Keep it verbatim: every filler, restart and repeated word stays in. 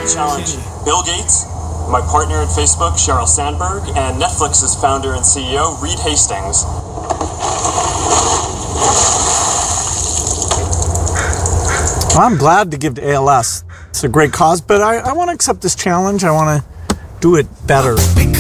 challenge Bill Gates, my partner at Facebook, Sheryl Sandberg, and Netflix's founder and C E O, Reed Hastings. Well, I'm glad to give to A L S. It's a great cause, but I, I want to accept this challenge. I want to do it better.